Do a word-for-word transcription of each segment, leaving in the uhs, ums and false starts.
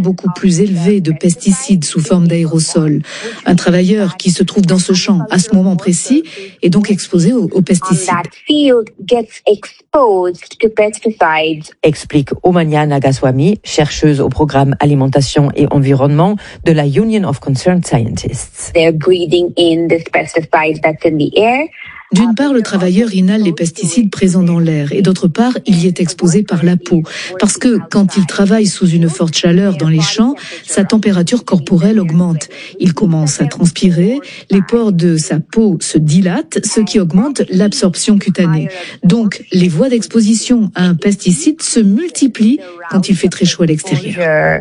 beaucoup plus élevé de pesticides sous forme d'aérosols. Un travailleur qui se trouve dans ce champ à ce moment précis est donc exposé aux, aux pesticides. Explique Omania Nagaswamy, chercheuse au programme Alimentation et Environnement de la Union of Concerned Scientists. They're breathing in this pesticide that's in the air. D'une part, le travailleur inhale les pesticides présents dans l'air et d'autre part, il y est exposé par la peau. Parce que quand il travaille sous une forte chaleur dans les champs, sa température corporelle augmente. Il commence à transpirer, les pores de sa peau se dilatent, ce qui augmente l'absorption cutanée. Donc, les voies d'exposition à un pesticide se multiplient quand il fait très chaud à l'extérieur.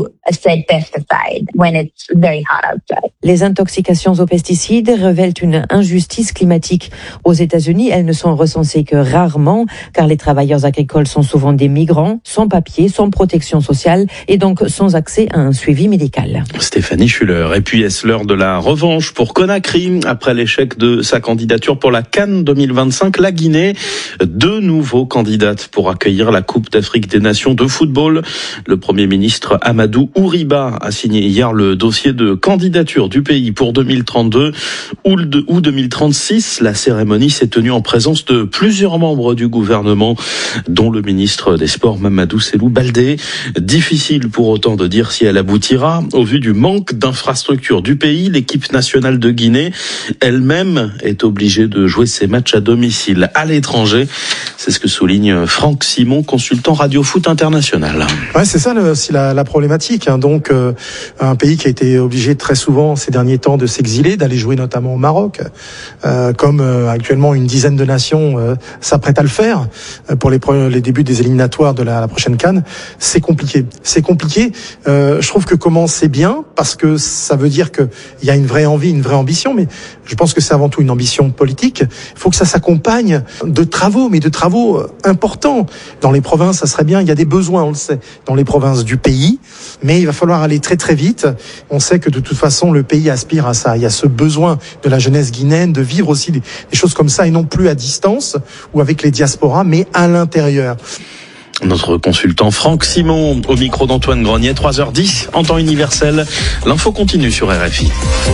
Les intoxications aux pesticides révèlent une injustice climatique. Aux États-Unis, elles ne sont recensées que rarement, car les travailleurs agricoles sont souvent des migrants, sans papier, sans protection sociale et donc sans accès à un suivi médical. Stéphanie Schuller. Et puis, est-ce l'heure de la revanche pour Conakry? Après l'échec de sa candidature pour la CAN deux mille vingt-cinq, la Guinée, deux nouveaux candidates pour accueillir la Coupe d'Afrique des Nations de football. Le Premier ministre Amadou Ouriba a signé hier le dossier de candidature du pays pour deux mille trente-deux ou deux mille trente-six. La cérémonie s'est tenue en présence de plusieurs membres du gouvernement, dont le ministre des Sports Mamadou Selou Baldé. Difficile pour autant de dire si elle aboutira. Au vu du manque d'infrastructures du pays, l'équipe nationale de Guinée elle-même est obligée de jouer ses matchs à domicile à l'étranger. C'est ce que souligne Franck Simon, consultant Radio Foot International. Ouais, c'est ça aussi la, la problématique. Hein. Donc, euh, un pays qui a été obligé très souvent ces derniers temps de s'exiler, d'aller jouer notamment au Maroc, euh, comme euh, actuellement une dizaine de nations euh, s'apprêtent à le faire euh, pour les, les débuts des éliminatoires de la, la prochaine CAN. C'est compliqué. C'est compliqué. Euh, je trouve que comment c'est bien parce que ça veut dire que il y a une vraie envie, une vraie ambition, mais je pense que c'est avant tout une ambition politique. Il faut que ça s'accompagne de travaux, mais de travaux importants. Dans les provinces, ça serait bien. Il y a des besoins, on le sait, dans les provinces du pays, mais il va falloir aller très très vite. On sait que de toute façon, le pays aspire à ça. Il y a ce besoin de la jeunesse guinéenne de vivre aussi des, des choses comme ça et non plus à distance ou avec les diasporas, mais à l'intérieur. Notre consultant Franck Simon au micro d'Antoine Grenier, trois heures dix en temps universel. L'info continue sur R F I.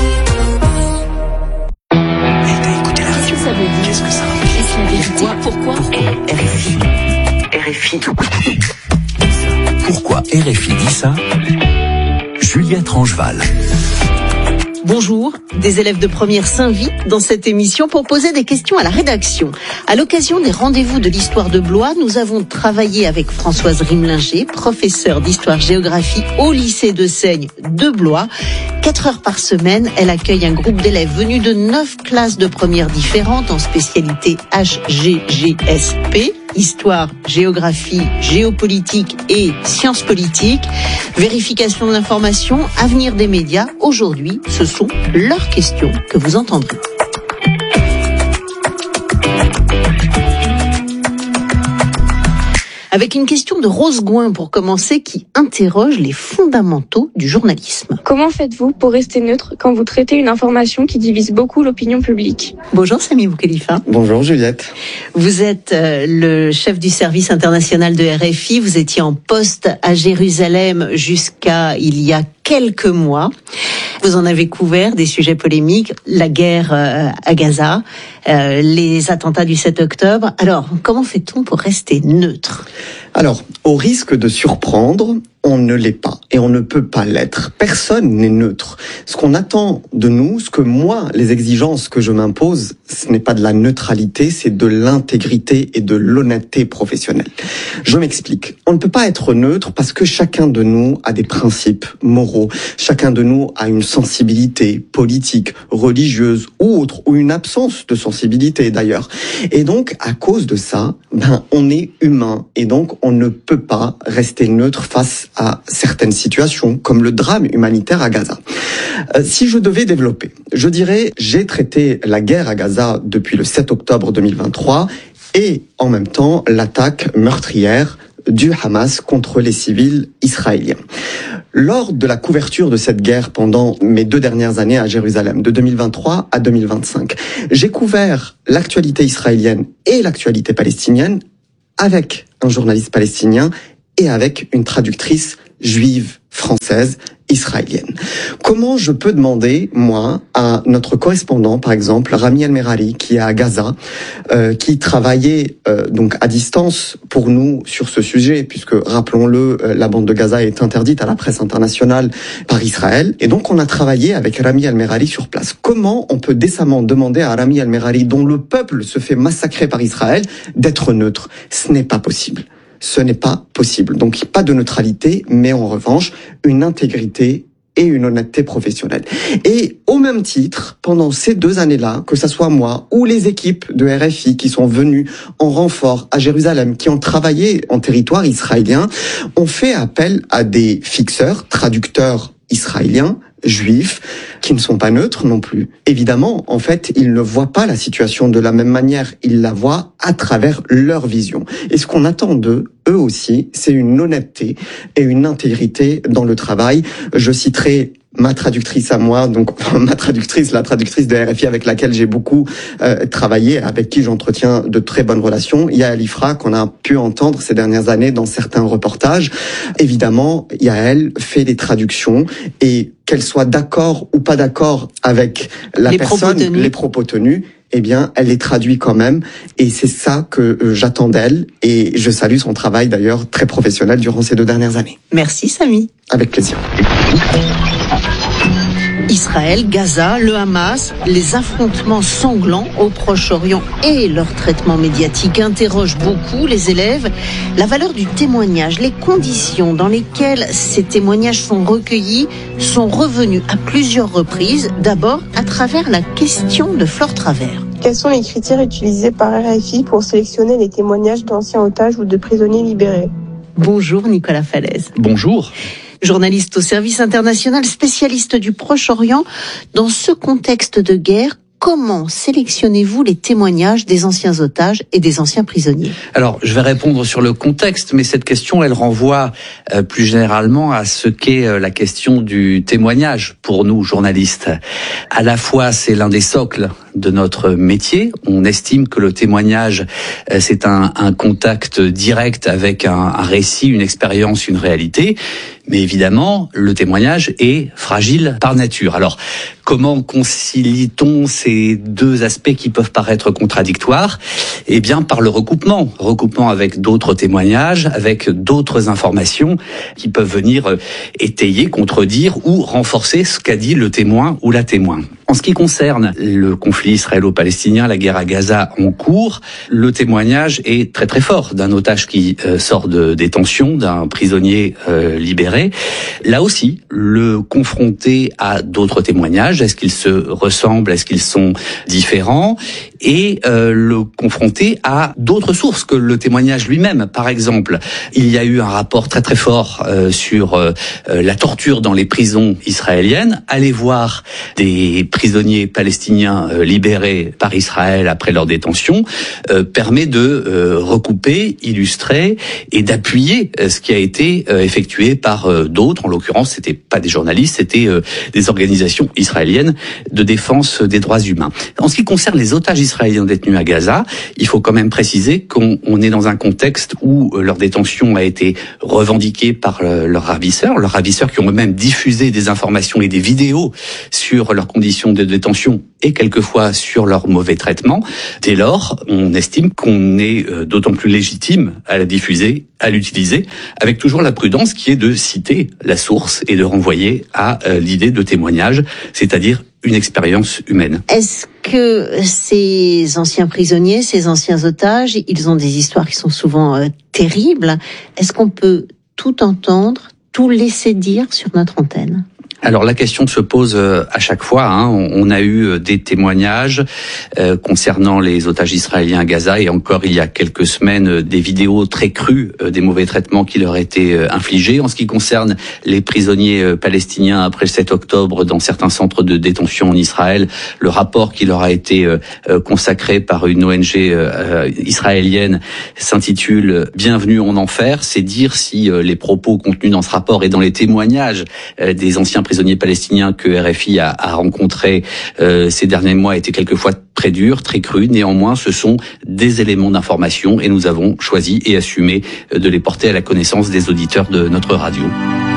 Qu'est-ce que ça Pourquoi Pourquoi R F I R F I Pourquoi R F I dit ça? Juliette Rangeval. Bonjour, des élèves de première s'invitent dans cette émission pour poser des questions à la rédaction. À l'occasion des rendez-vous de l'histoire de Blois, nous avons travaillé avec Françoise Rimlinger, professeure d'histoire-géographie au lycée de Seigne de Blois. Quatre heures par semaine, elle accueille un groupe d'élèves venus de neuf classes de première différentes en spécialité H G G S P. Histoire, géographie, géopolitique et sciences politiques. Vérification de l'information, avenir des médias. Aujourd'hui, ce sont leurs questions que vous entendrez. Avec une question de Rose Gouin pour commencer qui interroge les fondamentaux du journalisme. Comment faites-vous pour rester neutre quand vous traitez une information qui divise beaucoup l'opinion publique ? Bonjour Sami Boukhelifa. Bonjour Juliette. Vous êtes euh, le chef du service international de R F I. Vous étiez en poste à Jérusalem jusqu'à il y a quelques mois. Vous en avez couvert des sujets polémiques, la guerre euh, à Gaza, euh, les attentats du sept octobre. Alors, comment fait-on pour rester neutre ? Alors, au risque de surprendre, on ne l'est pas et on ne peut pas l'être. Personne n'est neutre. Ce qu'on attend de nous, ce que moi, les exigences que je m'impose, ce n'est pas de la neutralité, c'est de l'intégrité et de l'honnêteté professionnelle. Je m'explique. On ne peut pas être neutre parce que chacun de nous a des principes moraux. Chacun de nous a une sensibilité politique, religieuse ou autre, ou une absence de sensibilité d'ailleurs. Et donc, à cause de ça, ben, on est humain et donc on ne peut pas rester neutre face à certaines situations, comme le drame humanitaire à Gaza. Euh, si je devais développer, je dirais, j'ai traité la guerre à Gaza depuis le sept octobre deux mille vingt-trois et en même temps l'attaque meurtrière du Hamas contre les civils israéliens. Lors de la couverture de cette guerre pendant mes deux dernières années à Jérusalem, de deux mille vingt-trois à deux mille vingt-cinq, j'ai couvert l'actualité israélienne et l'actualité palestinienne avec un journaliste palestinien et avec une traductrice juive française, israélienne. Comment je peux demander, moi, à notre correspondant, par exemple, Rami El-Merari, qui est à Gaza, euh, qui travaillait euh, donc à distance pour nous sur ce sujet, puisque, rappelons-le, euh, la bande de Gaza est interdite à la presse internationale par Israël, et donc on a travaillé avec Rami El-Merari sur place. Comment on peut décemment demander à Rami El-Merari, dont le peuple se fait massacrer par Israël, d'être neutre? Ce n'est pas possible. Ce n'est pas possible. Donc, pas de neutralité, mais en revanche, une intégrité et une honnêteté professionnelle. Et au même titre, pendant ces deux années-là, que ça soit moi ou les équipes de R F I qui sont venues en renfort à Jérusalem, qui ont travaillé en territoire israélien, on fait appel à des fixeurs, traducteurs israéliens, juifs, qui ne sont pas neutres non plus. Évidemment, en fait, ils ne voient pas la situation de la même manière, ils la voient à travers leur vision. Et ce qu'on attend d'eux, eux aussi, c'est une honnêteté et une intégrité dans le travail. Je citerai ma traductrice à moi, donc ma traductrice, la traductrice de R F I avec laquelle j'ai beaucoup euh, travaillé, avec qui j'entretiens de très bonnes relations. Yael Ifra, qu'on a pu entendre ces dernières années dans certains reportages. Évidemment, Yael fait des traductions et qu'elle soit d'accord ou pas d'accord avec la les personne, propos les propos tenus, eh bien, elle les traduit quand même. Et c'est ça que euh, j'attends d'elle. Et je salue son travail, d'ailleurs, très professionnel durant ces deux dernières années. Merci, Samy. Avec plaisir. Israël, Gaza, le Hamas, les affrontements sanglants au Proche-Orient et leur traitement médiatique interrogent beaucoup les élèves. La valeur du témoignage, les conditions dans lesquelles ces témoignages sont recueillis sont revenus à plusieurs reprises, d'abord à travers la question de Flore Travers. Quels sont les critères utilisés par R F I pour sélectionner les témoignages d'anciens otages ou de prisonniers libérés? Bonjour Nicolas Falaise. Bonjour. Journaliste au service international, spécialiste du Proche-Orient. Dans ce contexte de guerre, comment sélectionnez-vous les témoignages des anciens otages et des anciens prisonniers? Alors, je vais répondre sur le contexte, mais cette question, elle renvoie euh, plus généralement à ce qu'est euh, la question du témoignage pour nous, journalistes. À la fois, c'est l'un des socles de notre métier. On estime que le témoignage, euh, c'est un, un contact direct avec un, un récit, une expérience, une réalité. Mais évidemment, le témoignage est fragile par nature. Alors, comment concilie-t-on ces deux aspects qui peuvent paraître contradictoires? Eh bien, par le recoupement. Recoupement avec d'autres témoignages, avec d'autres informations qui peuvent venir étayer, contredire ou renforcer ce qu'a dit le témoin ou la témoin. En ce qui concerne le conflit israélo-palestinien, la guerre à Gaza en cours, le témoignage est très très fort d'un otage qui euh, sort de détention, d'un prisonnier euh, libéré. Là aussi, le confronter à d'autres témoignages, est-ce qu'ils se ressemblent, est-ce qu'ils sont différents, et euh, le confronter à d'autres sources que le témoignage lui-même. Par exemple, il y a eu un rapport très très fort euh, sur euh, la torture dans les prisons israéliennes. Allez voir des prisonniers palestiniens euh, libérés par Israël après leur détention, euh, permet de euh, recouper, illustrer et d'appuyer euh, ce qui a été euh, effectué par euh, d'autres. En l'occurrence, c'était pas des journalistes, c'était euh, des organisations israéliennes de défense des droits humains. En ce qui concerne les otages israéliens détenus à Gaza, il faut quand même préciser qu'on on est dans un contexte où euh, leur détention a été revendiquée par euh, leurs ravisseurs, leurs ravisseurs qui ont eux-mêmes diffusé des informations et des vidéos sur leurs conditions de détention et quelquefois sur leur mauvais traitement. Dès lors, on estime qu'on est euh, d'autant plus légitime à la diffuser, à l'utiliser, avec toujours la prudence qui est de citer la source et de renvoyer à euh, l'idée de témoignage, c'est-à-dire une expérience humaine. Est-ce que ces anciens prisonniers, ces anciens otages, ils ont des histoires qui sont souvent euh, terribles. Est-ce qu'on peut tout entendre, tout laisser dire sur notre antenne ? Alors la question se pose à chaque fois. Hein. On a eu des témoignages euh, concernant les otages israéliens à Gaza et encore il y a quelques semaines des vidéos très crues euh, des mauvais traitements qui leur étaient euh, infligés. En ce qui concerne les prisonniers euh, palestiniens après le sept octobre dans certains centres de détention en Israël, le rapport qui leur a été euh, consacré par une O N G euh, israélienne s'intitule « Bienvenue en enfer ». C'est dire si euh, les propos contenus dans ce rapport et dans les témoignages euh, des anciens prisonniers palestiniens que R F I a, a rencontrés euh, ces derniers mois étaient quelquefois très durs, très crus. Néanmoins, ce sont des éléments d'information et nous avons choisi et assumé de les porter à la connaissance des auditeurs de notre radio.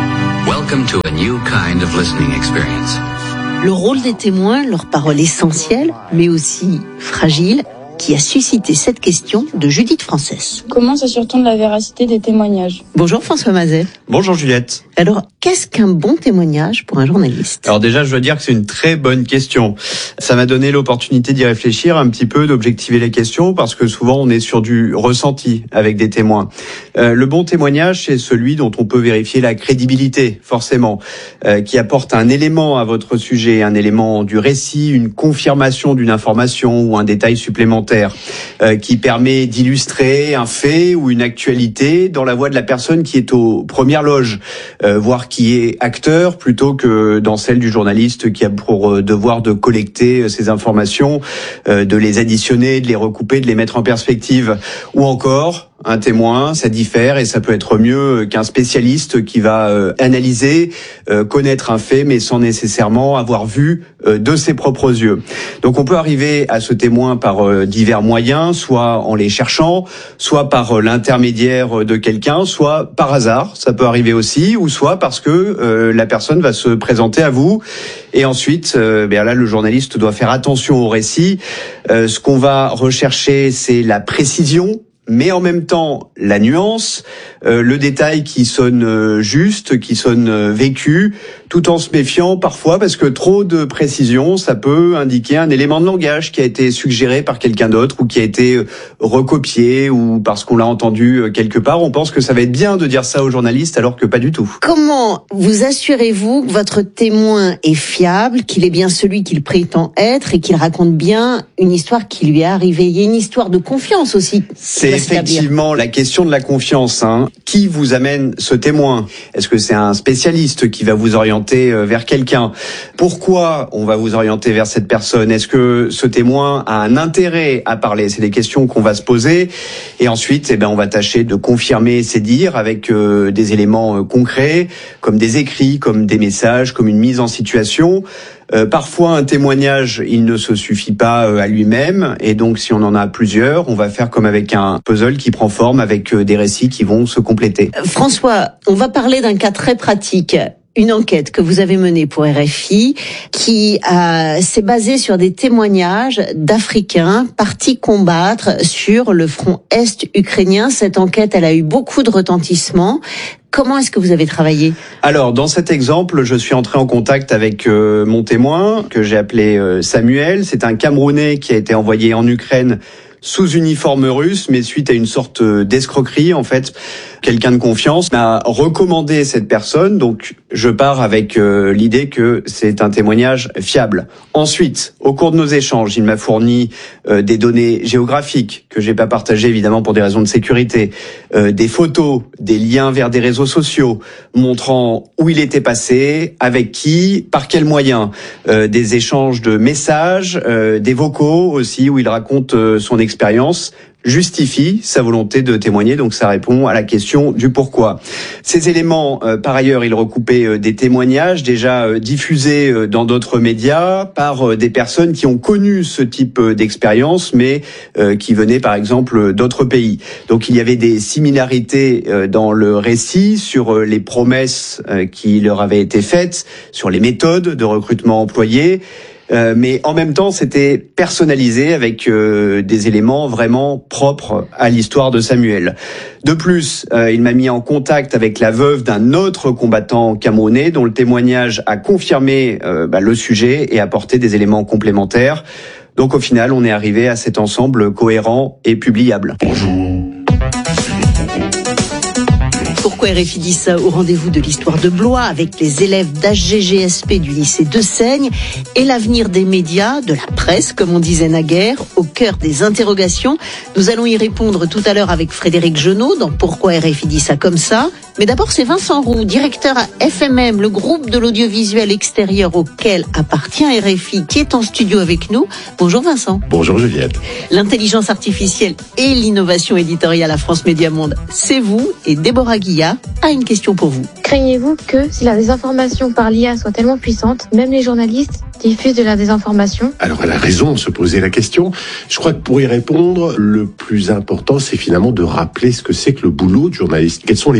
Welcome to a new kind of listening experience. Le rôle des témoins, leur parole essentielle, mais aussi fragile, qui a suscité cette question de Judith Frances. Comment s'assure-t-on de la véracité des témoignages ? Bonjour François Mazet. Bonjour Juliette. Alors, qu'est-ce qu'un bon témoignage pour un journaliste ? Alors déjà, je dois dire que c'est une très bonne question. Ça m'a donné l'opportunité d'y réfléchir un petit peu, d'objectiver les questions, parce que souvent on est sur du ressenti avec des témoins. Euh, le bon témoignage, c'est celui dont on peut vérifier la crédibilité, forcément, euh, qui apporte un élément à votre sujet, un élément du récit, une confirmation d'une information ou un détail supplémentaire. Euh, qui permet d'illustrer un fait ou une actualité dans la voix de la personne qui est aux premières loges, euh, voire qui est acteur plutôt que dans celle du journaliste qui a pour euh, devoir de collecter euh, ces informations, euh, de les additionner, de les recouper, de les mettre en perspective, ou encore un témoin, ça diffère et ça peut être mieux qu'un spécialiste qui va euh, analyser, euh, connaître un fait, mais sans nécessairement avoir vu euh, de ses propres yeux. Donc on peut arriver à ce témoin par euh, divers moyens, soit en les cherchant, soit par euh, l'intermédiaire de quelqu'un, soit par hasard, ça peut arriver aussi, ou soit parce que euh, la personne va se présenter à vous. Et ensuite, euh, ben là, le journaliste doit faire attention au récit. Euh, ce qu'on va rechercher, c'est la précision, mais en même temps la nuance, euh, le détail qui sonne euh, juste, qui sonne euh, vécu, tout en se méfiant parfois parce que trop de précision, ça peut indiquer un élément de langage qui a été suggéré par quelqu'un d'autre ou qui a été euh, recopié ou parce qu'on l'a entendu euh, quelque part. On pense que ça va être bien de dire ça aux journalistes alors que pas du tout. Comment vous assurez-vous que votre témoin est fiable, qu'il est bien celui qu'il prétend être et qu'il raconte bien une histoire qui lui est arrivée ? Il y a une histoire de confiance aussi. C'est effectivement la question de la confiance. Hein. Qui vous amène ce témoin ? Est-ce que c'est un spécialiste qui va vous orienter vers quelqu'un ? Pourquoi on va vous orienter vers cette personne ? Est-ce que ce témoin a un intérêt à parler ? C'est des questions qu'on va se poser. Et ensuite, eh ben, on va tâcher de confirmer ces dires avec euh, des éléments euh, concrets, comme des écrits, comme des messages, comme une mise en situation. Euh, parfois, un témoignage, il ne se suffit pas euh, à lui-même, et donc si on en a plusieurs, on va faire comme avec un puzzle qui prend forme avec euh, des récits qui vont se compléter. Euh, François, on va parler d'un cas très pratique. Une enquête que vous avez menée pour R F I qui euh, s'est basée sur des témoignages d'Africains partis combattre sur le front est ukrainien. Cette enquête, elle a eu beaucoup de retentissement. Comment est-ce que vous avez travaillé ? Alors, dans cet exemple, je suis entré en contact avec euh, mon témoin, que j'ai appelé euh, Samuel. C'est un Camerounais qui a été envoyé en Ukraine sous uniforme russe, mais suite à une sorte d'escroquerie, en fait, quelqu'un de confiance m'a recommandé cette personne, donc je pars avec euh, l'idée que c'est un témoignage fiable. Ensuite, au cours de nos échanges, il m'a fourni euh, des données géographiques que j'ai pas partagées évidemment pour des raisons de sécurité, euh, des photos, des liens vers des réseaux sociaux montrant où il était passé, avec qui, par quels moyens, euh, des échanges de messages, euh, des vocaux aussi où il raconte euh, son expérience, justifie sa volonté de témoigner, donc ça répond à la question du pourquoi. Ces éléments, euh, par ailleurs, ils recoupaient euh, des témoignages déjà euh, diffusés euh, dans d'autres médias par euh, des personnes qui ont connu ce type euh, d'expérience, mais euh, qui venaient par exemple d'autres pays. Donc il y avait des similarités euh, dans le récit sur euh, les promesses euh, qui leur avaient été faites, sur les méthodes de recrutement employées. Euh, mais en même temps, c'était personnalisé avec euh, des éléments vraiment propres à l'histoire de Samuel. De plus, euh, il m'a mis en contact avec la veuve d'un autre combattant camerounais dont le témoignage a confirmé euh, bah, le sujet et apporté des éléments complémentaires. Donc au final, on est arrivé à cet ensemble cohérent et publiable. Bonjour. Pourquoi R F I dit ça au rendez-vous de l'histoire de Blois avec les élèves d'H G G S P du lycée de Seigne et l'avenir des médias, de la presse, comme on disait naguère, au cœur des interrogations. Nous allons y répondre tout à l'heure avec Frédéric Genot dans Pourquoi R F I dit ça comme ça. Mais d'abord, c'est Vincent Roux, directeur à F M M, le groupe de l'audiovisuel extérieur auquel appartient R F I, qui est en studio avec nous. Bonjour Vincent. Bonjour Juliette. L'intelligence artificielle et l'innovation éditoriale à France Média Monde, c'est vous. Et Déborah Guillat a une question pour vous. Craignez-vous que, si la désinformation par l'I A soit tellement puissante, même les journalistes diffusent de la désinformation ? Alors elle a raison de se poser la question. Je crois que pour y répondre, le plus important, c'est finalement de rappeler ce que c'est que le boulot de journaliste. Quels sont les principes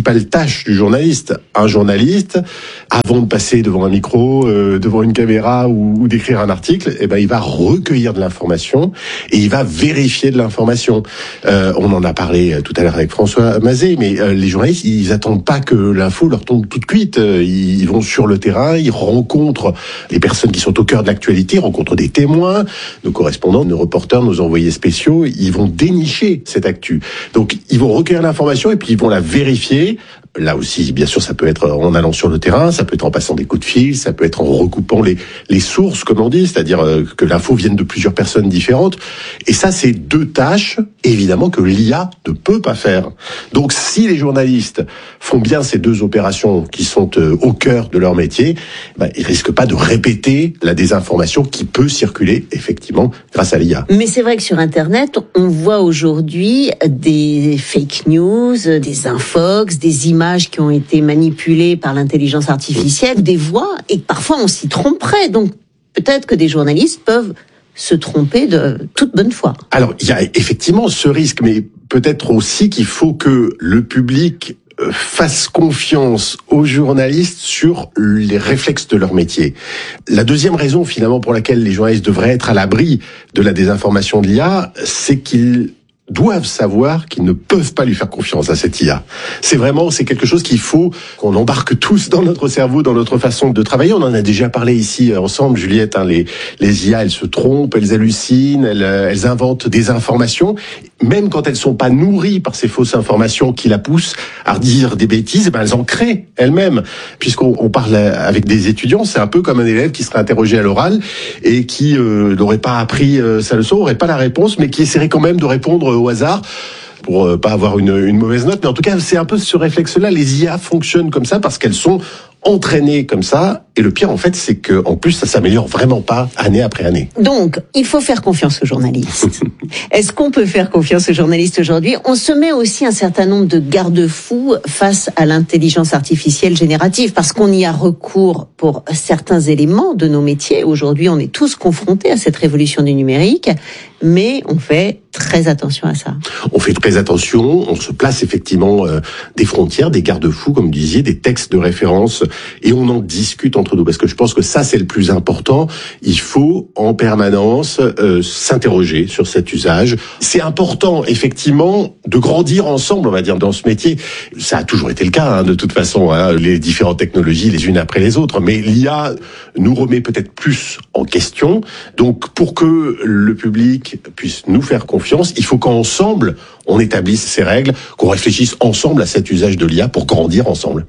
principale tâche du journaliste. Un journaliste, avant de passer devant un micro, euh, devant une caméra ou, ou d'écrire un article, eh ben, il va recueillir de l'information et il va vérifier de l'information. Euh, on en a parlé tout à l'heure avec François Mazet, mais euh, les journalistes, ils attendent pas que l'info leur tombe toute cuite. Ils vont sur le terrain, ils rencontrent les personnes qui sont au cœur de l'actualité, ils rencontrent des témoins, nos correspondants, nos reporters, nos envoyés spéciaux, ils vont dénicher cette actu. Donc, ils vont recueillir l'information et puis ils vont la vérifier. Là aussi, bien sûr, ça peut être en allant sur le terrain, ça peut être en passant des coups de fil, ça peut être en recoupant les, les sources, comme on dit, c'est-à-dire que l'info vienne de plusieurs personnes différentes. Et ça, c'est deux tâches, évidemment, que l'I A ne peut pas faire. Donc, si les journalistes font bien ces deux opérations qui sont au cœur de leur métier, bah, ils risquent pas de répéter la désinformation qui peut circuler, effectivement, grâce à l'I A. Mais c'est vrai que sur Internet, on voit aujourd'hui des fake news, des infox, des images qui ont été manipulées par l'intelligence artificielle, des voix, et parfois on s'y tromperait. Donc peut-être que des journalistes peuvent se tromper de toute bonne foi. Alors il y a effectivement ce risque, mais peut-être aussi qu'il faut que le public fasse confiance aux journalistes sur les réflexes de leur métier. La deuxième raison finalement pour laquelle les journalistes devraient être à l'abri de la désinformation de l'I A, c'est qu'ils doivent savoir qu'ils ne peuvent pas lui faire confiance à cette I A. C'est vraiment, c'est quelque chose qu'il faut qu'on embarque tous dans notre cerveau, dans notre façon de travailler. On en a déjà parlé ici ensemble, Juliette. Hein, les, les I A, elles se trompent, elles hallucinent, elles, elles inventent des informations. Même quand elles sont pas nourries par ces fausses informations qui la poussent à dire des bêtises, eh ben elles en créent elles-mêmes. Puisqu'on on parle avec des étudiants, c'est un peu comme un élève qui serait interrogé à l'oral et qui euh, n'aurait pas appris euh, sa leçon, aurait pas la réponse, mais qui essaierait quand même de répondre au hasard pour euh, pas avoir une, une mauvaise note. Mais en tout cas, c'est un peu ce réflexe-là. Les I A fonctionnent comme ça parce qu'elles sont entraînées comme ça. Et le pire, en fait, c'est que en plus, ça s'améliore vraiment pas année après année. Donc, il faut faire confiance aux journalistes. Est-ce qu'on peut faire confiance aux journalistes aujourd'hui ? On se met aussi un certain nombre de garde-fous face à l'intelligence artificielle générative, parce qu'on y a recours pour certains éléments de nos métiers. Aujourd'hui, on est tous confrontés à cette révolution du numérique, mais on fait très attention à ça. On fait très attention, on se place effectivement euh, des frontières, des garde-fous, comme vous disiez, des textes de référence, et on en discute entre nous, parce que je pense que ça, c'est le plus important. Il faut en permanence euh, s'interroger sur cet usage. C'est important, effectivement, de grandir ensemble, on va dire, dans ce métier. Ça a toujours été le cas, hein, de toute façon, hein, les différentes technologies, les unes après les autres, mais l'I A nous remet peut-être plus en question. Donc, pour que le public puisse nous faire confiance, il faut qu'ensemble, on établisse ces règles, qu'on réfléchisse ensemble à cet usage de l'I A pour grandir ensemble.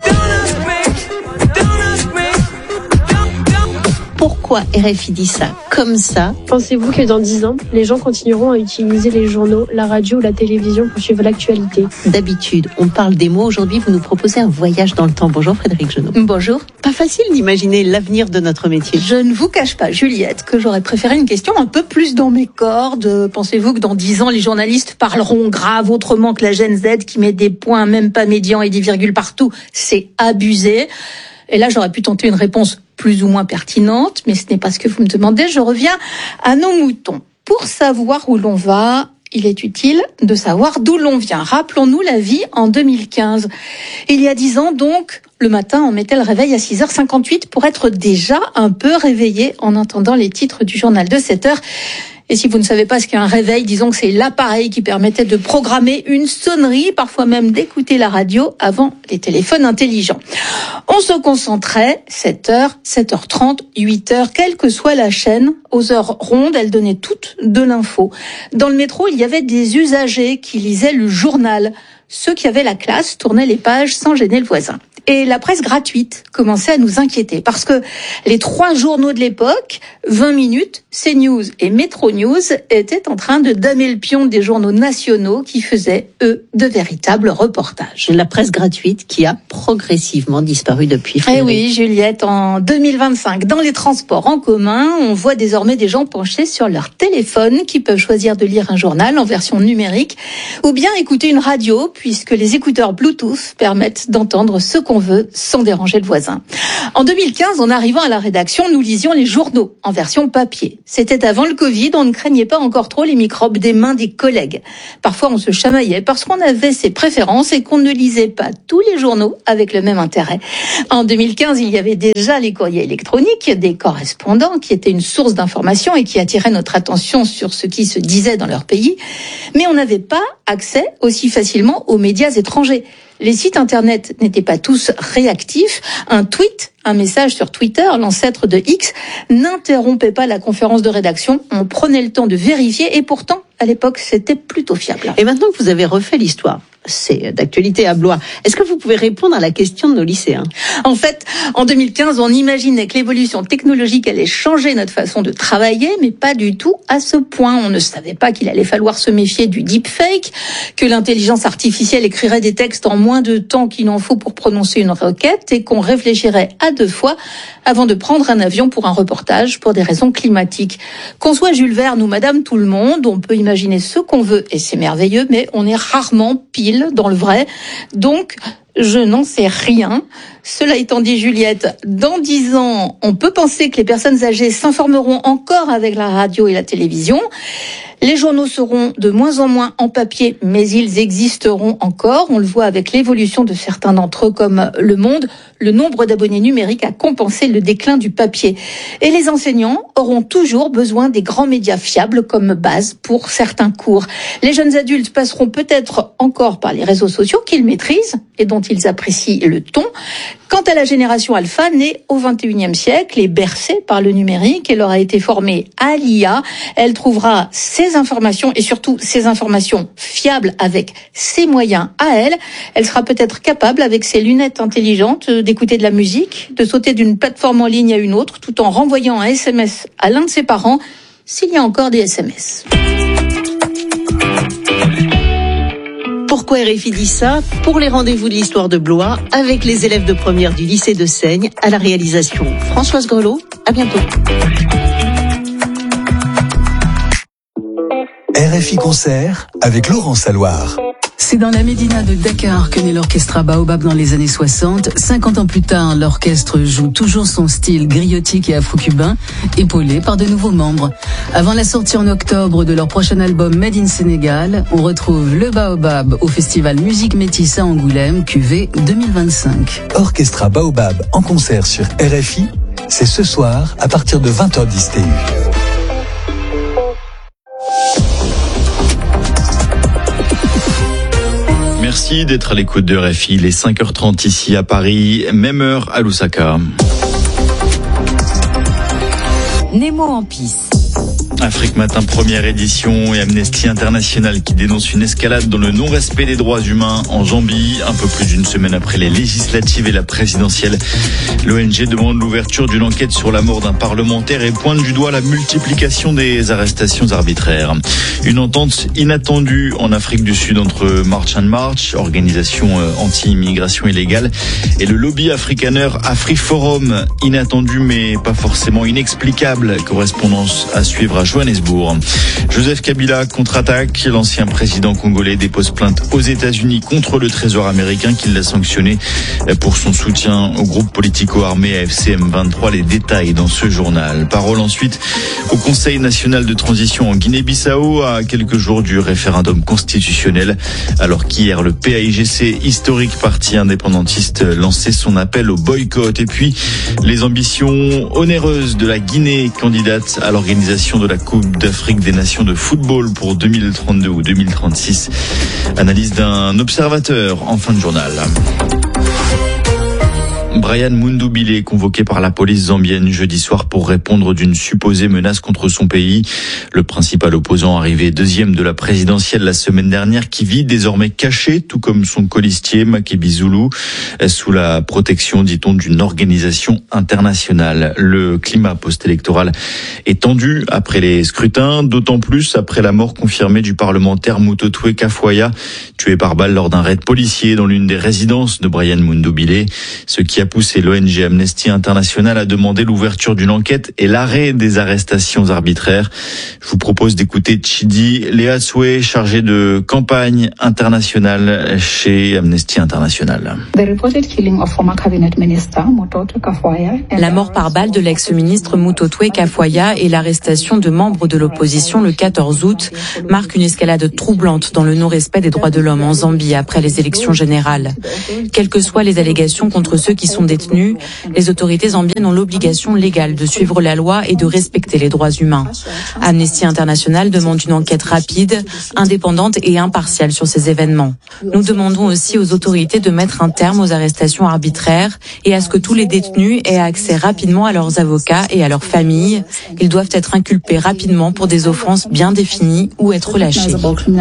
Pourquoi R F I dit ça comme ça ? Pensez-vous que dans dix ans, les gens continueront à utiliser les journaux, la radio ou la télévision pour suivre l'actualité ? D'habitude, on parle des mots. Aujourd'hui, vous nous proposez un voyage dans le temps. Bonjour Frédéric Genot. Bonjour. Pas facile d'imaginer l'avenir de notre métier. Je ne vous cache pas, Juliette, que j'aurais préféré une question un peu plus dans mes cordes. Pensez-vous que dans dix ans, les journalistes parleront grave autrement que la Gen Z qui met des points, même pas médians et des virgules partout ? C'est abusé. Et là, j'aurais pu tenter une réponse plus ou moins pertinente, mais ce n'est pas ce que vous me demandez. Je reviens à nos moutons. Pour savoir où l'on va, il est utile de savoir d'où l'on vient. Rappelons-nous la vie en deux mille quinze. Il y a dix ans, donc, le matin, on mettait le réveil à six heures cinquante-huit pour être déjà un peu réveillé en entendant les titres du journal de sept heures. Et si vous ne savez pas ce qu'est un réveil, disons que c'est l'appareil qui permettait de programmer une sonnerie, parfois même d'écouter la radio avant les téléphones intelligents. On se concentrait, sept heures, sept heures trente, huit heures, quelle que soit la chaîne, aux heures rondes, elles donnaient toutes de l'info. Dans le métro, il y avait des usagers qui lisaient le journal. Ceux qui avaient la classe tournaient les pages sans gêner le voisin. Et la presse gratuite commençait à nous inquiéter parce que les trois journaux de l'époque, vingt minutes, CNews et Métro News, étaient en train de damer le pion des journaux nationaux qui faisaient, eux, de véritables reportages. La presse gratuite qui a progressivement disparu depuis. Eh oui, Juliette, en deux mille vingt-cinq, dans les transports en commun, on voit désormais des gens penchés sur leur téléphone qui peuvent choisir de lire un journal en version numérique ou bien écouter une radio puisque les écouteurs Bluetooth permettent d'entendre ce qu'on qu'on veut sans déranger le voisin. En deux mille quinze, en arrivant à la rédaction, nous lisions les journaux en version papier. C'était avant le Covid, on ne craignait pas encore trop les microbes des mains des collègues. Parfois, on se chamaillait parce qu'on avait ses préférences et qu'on ne lisait pas tous les journaux avec le même intérêt. En deux mille quinze, il y avait déjà les courriers électroniques, des correspondants qui étaient une source d'information et qui attiraient notre attention sur ce qui se disait dans leur pays. Mais on n'avait pas accès aussi facilement aux médias étrangers. Les sites internet n'étaient pas tous réactifs. Un tweet, un message sur Twitter, l'ancêtre de X, n'interrompait pas la conférence de rédaction. On prenait le temps de vérifier et pourtant, à l'époque, c'était plutôt fiable. Et maintenant que vous avez refait l'histoire, c'est d'actualité à Blois, est-ce que vous pouvez répondre à la question de nos lycéens? En fait, en deux mille quinze, on imaginait que l'évolution technologique allait changer notre façon de travailler, mais pas du tout à ce point. On ne savait pas qu'il allait falloir se méfier du deepfake, que l'intelligence artificielle écrirait des textes en moins de temps qu'il en faut pour prononcer une requête et qu'on réfléchirait à deux fois avant de prendre un avion pour un reportage pour des raisons climatiques. Qu'on soit Jules Verne ou Madame Tout-le-Monde, on peut imaginer ce qu'on veut et c'est merveilleux, mais on est rarement pile dans le vrai. Donc, je n'en sais rien. Cela étant dit, Juliette, dans dix ans, on peut penser que les personnes âgées s'informeront encore avec la radio et la télévision. Les journaux seront de moins en moins en papier, mais ils existeront encore. On le voit avec l'évolution de certains d'entre eux comme Le Monde. Le nombre d'abonnés numériques a compensé le déclin du papier. Et les enseignants auront toujours besoin des grands médias fiables comme base pour certains cours. Les jeunes adultes passeront peut-être encore par les réseaux sociaux qu'ils maîtrisent et dont ils apprécient le ton. Quant à la génération alpha, née au vingt et unième siècle et bercée par le numérique, elle aura été formée à l'I A. Elle trouvera ses informations et surtout ses informations fiables avec ses moyens à elle. Elle sera peut-être capable, avec ses lunettes intelligentes, d'écouter de la musique, de sauter d'une plateforme en ligne à une autre, tout en renvoyant un S M S à l'un de ses parents, s'il y a encore des S M S. Pourquoi R F I dit ça? Pour les rendez-vous de l'histoire de Blois, avec les élèves de première du lycée de Seigne, à la réalisation Françoise Grelot. À bientôt. R F I Concert avec Laurent Saloir. C'est dans la médina de Dakar que naît l'orchestre Baobab dans les années soixante. cinquante ans plus tard, l'orchestre joue toujours son style griotique et afro-cubain, épaulé par de nouveaux membres. Avant la sortie en octobre de leur prochain album Made in Sénégal, on retrouve le Baobab au festival Musique Métisse à Angoulême, Q V deux mille vingt-cinq. Orchestra Baobab en concert sur R F I, c'est ce soir à partir de vingt heures dix T U. Merci d'être à l'écoute de R F I. Il est cinq heures trente ici à Paris, même heure à Lusaka. Nemo en piste. Afrique Matin, première édition, et Amnesty International qui dénonce une escalade dans le non-respect des droits humains en Zambie. Un peu plus d'une semaine après les législatives et la présidentielle, l'O N G demande l'ouverture d'une enquête sur la mort d'un parlementaire et pointe du doigt la multiplication des arrestations arbitraires. Une entente inattendue en Afrique du Sud entre March and March, organisation anti-immigration illégale, et le lobby afrikaner AfriForum. Inattendu mais pas forcément inexplicable. Correspondance à suivre à Johannesburg. Joseph Kabila contre-attaque. L'ancien président congolais dépose plainte aux États-Unis contre le Trésor américain qui l'a sanctionné pour son soutien au groupe politico-armé A F C M vingt-trois. Les détails dans ce journal. Parole ensuite au Conseil national de transition en Guinée-Bissau à quelques jours du référendum constitutionnel. Alors qu'hier, le P A I G C, historique parti indépendantiste, lançait son appel au boycott. Et puis, les ambitions onéreuses de la Guinée, candidate à l'organisation de la Coupe d'Afrique des Nations de football pour deux mille trente-deux ou deux mille trente-six. Analyse d'un observateur en fin de journal. Brian Mundubile, convoqué par la police zambienne jeudi soir pour répondre d'une supposée menace contre son pays. Le principal opposant arrivé deuxième de la présidentielle la semaine dernière, qui vit désormais caché, tout comme son colistier Makebi Zulu, sous la protection, dit-on, d'une organisation internationale. Le climat post-électoral est tendu après les scrutins, d'autant plus après la mort confirmée du parlementaire Mutotwe Kafuaya, tué par balle lors d'un raid policier dans l'une des résidences de Brian Mundubile, ce qui a a poussé l'O N G Amnesty International à demander l'ouverture d'une enquête et l'arrêt des arrestations arbitraires. Je vous propose d'écouter Chidi Leatswe, chargé de campagne internationale chez Amnesty International. La mort par balle de l'ex-ministre Mutotwe Kafoya et l'arrestation de membres de l'opposition le quatorze août marquent une escalade troublante dans le non-respect des droits de l'homme en Zambie après les élections générales. Quelles que soient les allégations contre ceux qui sont détenus, les autorités zambiennes ont l'obligation légale de suivre la loi et de respecter les droits humains. Amnesty International demande une enquête rapide, indépendante et impartiale sur ces événements. Nous demandons aussi aux autorités de mettre un terme aux arrestations arbitraires et à ce que tous les détenus aient accès rapidement à leurs avocats et à leurs familles. Ils doivent être inculpés rapidement pour des offenses bien définies ou être relâchés.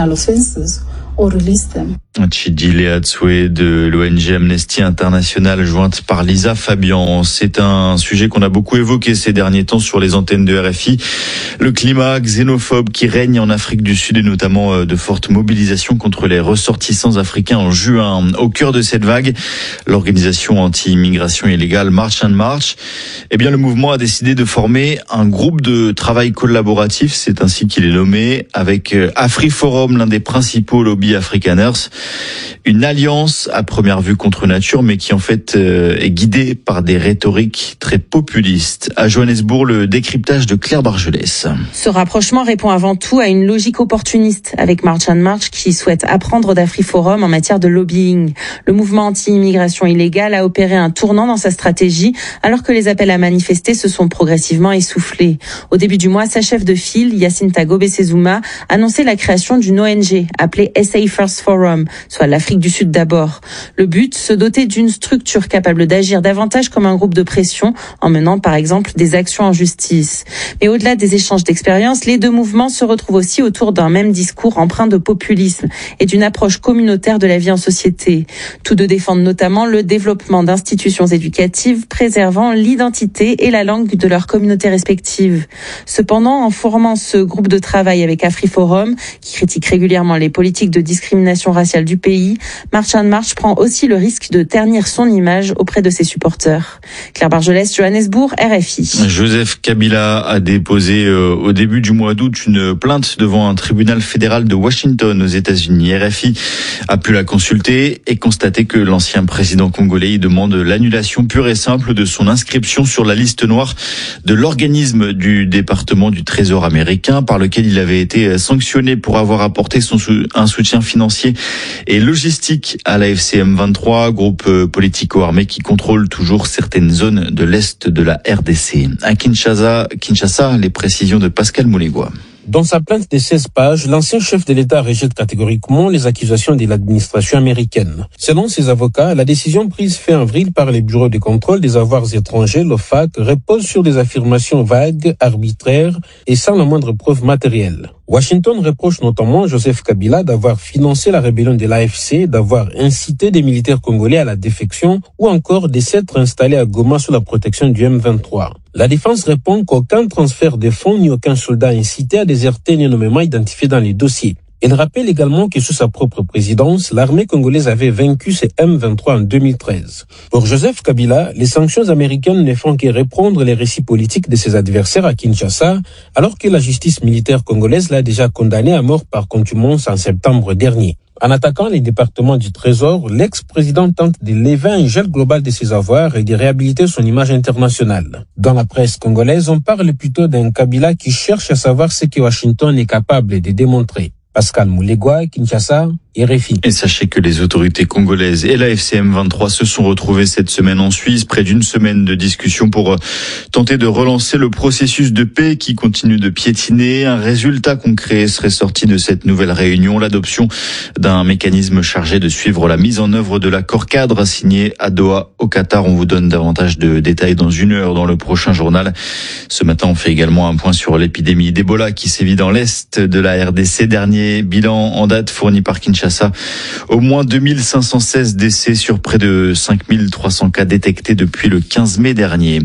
Chidi Leatswe de l'O N G Amnesty International, jointe par Lisa Fabian. C'est un sujet qu'on a beaucoup évoqué ces derniers temps sur les antennes de R F I. Le climat xénophobe qui règne en Afrique du Sud et notamment de fortes mobilisations contre les ressortissants africains en juin. Au cœur de cette vague, l'organisation anti-immigration illégale March and March, eh bien, le mouvement a décidé de former un groupe de travail collaboratif, c'est ainsi qu'il est nommé, avec AfriForum, l'un des principaux lobbies afrikaners. Une alliance à première vue contre nature, mais qui en fait euh, est guidée par des rhétoriques très populistes. À Johannesburg, le décryptage de Claire Bargelès. Ce rapprochement répond avant tout à une logique opportuniste, avec March and March qui souhaite apprendre d'AfriForum en matière de lobbying. Le mouvement anti-immigration illégale a opéré un tournant dans sa stratégie, alors que les appels à manifester se sont progressivement essoufflés. Au début du mois, sa chef de file, Yacinta Gobesezuma, annonçait la création d'une O N G appelée S A First Forum, soit l'Afrique du Sud d'abord. Le but, se doter d'une structure capable d'agir davantage comme un groupe de pression, en menant par exemple des actions en justice. Mais au-delà des échanges d'expériences, les deux mouvements se retrouvent aussi autour d'un même discours empreint de populisme et d'une approche communautaire de la vie en société. Tous deux défendent notamment le développement d'institutions éducatives préservant l'identité et la langue de leurs communautés respectives. Cependant, en formant ce groupe de travail avec AfriForum, qui critique régulièrement les politiques de discrimination raciale du pays, March and March prend aussi le risque de ternir son image auprès de ses supporters. Claire Bargelès, Johannesburg, R F I. Joseph Kabila a déposé euh, au début du mois d'août une plainte devant un tribunal fédéral de Washington aux États-Unis. R F I a pu la consulter et constater que l'ancien président congolais demande l'annulation pure et simple de son inscription sur la liste noire de l'organisme du département du Trésor américain par lequel il avait été sanctionné pour avoir apporté son sou- un soutien financier et logistique à la F C M vingt-trois, groupe politico-armé qui contrôle toujours certaines zones de l'Est de la R D C. À Kinshasa, Kinshasa, les précisions de Pascal Moulégois. Dans sa plainte de seize pages, l'ancien chef de l'État rejette catégoriquement les accusations de l'administration américaine. Selon ses avocats, la décision prise fin avril par les bureaux de contrôle des avoirs étrangers, l'O F A C, repose sur des affirmations vagues, arbitraires et sans la moindre preuve matérielle. Washington reproche notamment Joseph Kabila d'avoir financé la rébellion de l'A F C, d'avoir incité des militaires congolais à la défection ou encore de s'être installés à Goma sous la protection du M vingt-trois. La défense répond qu'aucun transfert de fonds ni aucun soldat incité à déserter n'est nommément identifié dans les dossiers. Elle rappelle également que sous sa propre présidence, l'armée congolaise avait vaincu ces M vingt-trois en deux mille treize. Pour Joseph Kabila, les sanctions américaines ne font que reprendre les récits politiques de ses adversaires à Kinshasa, alors que la justice militaire congolaise l'a déjà condamné à mort par contumace en septembre dernier. En attaquant les départements du Trésor, l'ex-président tente de lever un gel global de ses avoirs et de réhabiliter son image internationale. Dans la presse congolaise, on parle plutôt d'un Kabila qui cherche à savoir ce que Washington est capable de démontrer. Pascal Moulégois, Kinshasa, R F I. Et sachez que les autorités congolaises et la F C M vingt-trois se sont retrouvées cette semaine en Suisse, près d'une semaine de discussion pour tenter de relancer le processus de paix qui continue de piétiner. Un résultat concret serait sorti de cette nouvelle réunion, l'adoption d'un mécanisme chargé de suivre la mise en œuvre de l'accord cadre signé à Doha au Qatar. On vous donne davantage de détails dans une heure dans le prochain journal. Ce matin, on fait également un point sur l'épidémie d'Ebola qui sévit dans l'Est de la R D C. Dernier bilan en date fourni par Kinshasa. Au moins deux mille cinq cent seize décès sur près de cinq mille trois cents cas détectés depuis le quinze mai dernier.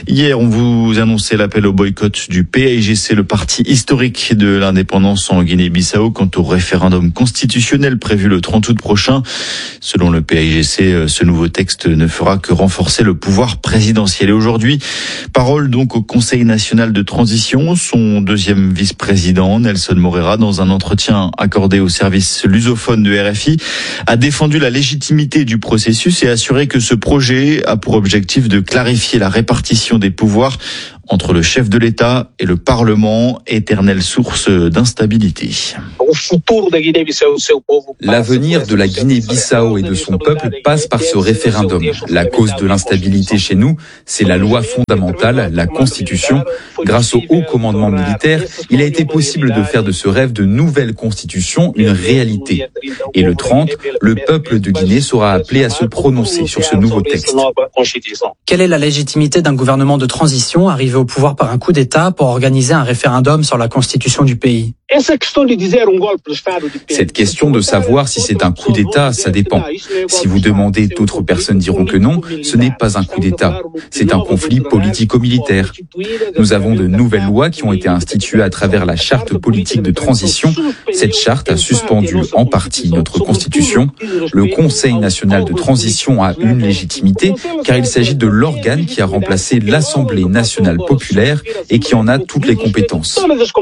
Hier, on vous annonçait l'appel au boycott du P A I G C, le parti historique de l'indépendance en Guinée-Bissau, quant au référendum constitutionnel prévu le trente août prochain. Selon le P A I G C, ce nouveau texte ne fera que renforcer le pouvoir présidentiel. Et aujourd'hui, parole donc au Conseil national de transition. Son deuxième vice-président, Nelson Moreira, dans un entretien accordé au service lusophone de R F I, a défendu la légitimité du processus et assuré que ce projet a pour objectif de clarifier la répartition des pouvoirs entre le chef de l'État et le Parlement, éternelle source d'instabilité. L'avenir de la Guinée-Bissau et de son peuple passe par ce référendum. La cause de l'instabilité chez nous, c'est la loi fondamentale, la Constitution. Grâce au haut commandement militaire, il a été possible de faire de ce rêve de nouvelle Constitution une réalité. Et le trente, le peuple de Guinée sera appelé à se prononcer sur ce nouveau texte. Quelle est la légitimité d'un gouvernement de transition arrivé au pouvoir par un coup d'État pour organiser un référendum sur la constitution du pays? Cette question de savoir si c'est un coup d'État, ça dépend. Si vous demandez, d'autres personnes diront que non, ce n'est pas un coup d'État. C'est un conflit politico-militaire. Nous avons de nouvelles lois qui ont été instituées à travers la charte politique de transition. Cette charte a suspendu en partie notre constitution. Le Conseil national de transition a une légitimité car il s'agit de l'organe qui a remplacé l'Assemblée nationale populaire et qui en a toutes les compétences.